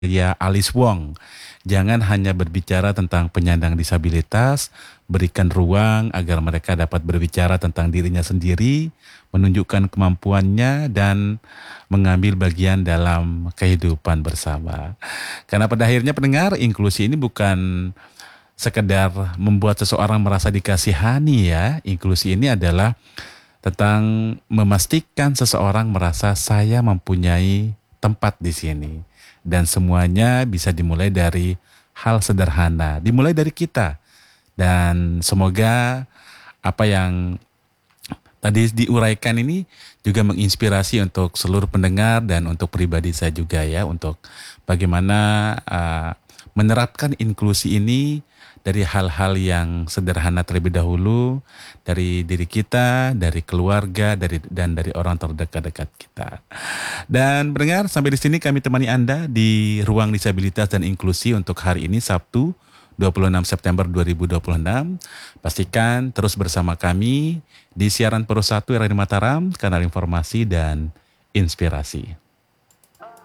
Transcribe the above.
ya Alice Wong. Jangan hanya berbicara tentang penyandang disabilitas, berikan ruang agar mereka dapat berbicara tentang dirinya sendiri, menunjukkan kemampuannya dan mengambil bagian dalam kehidupan bersama. Karena pada akhirnya pendengar, inklusi ini bukan sekedar membuat seseorang merasa dikasihani ya. Inklusi ini adalah tentang memastikan seseorang merasa saya mempunyai tempat di sini. Dan semuanya bisa dimulai dari hal sederhana, dimulai dari kita. Dan semoga apa yang tadi diuraikan ini juga menginspirasi untuk seluruh pendengar dan untuk pribadi saya juga ya, untuk bagaimana menerapkan inklusi ini dari hal-hal yang sederhana terlebih dahulu, dari diri kita, dari keluarga, dan dari orang terdekat-dekat kita. Dan pendengar, sampai di sini kami temani Anda di Ruang Disabilitas dan Inklusi untuk hari ini Sabtu 26 September 2026. Pastikan terus bersama kami di siaran Pro 1 Radio Mataram, kanal informasi dan inspirasi.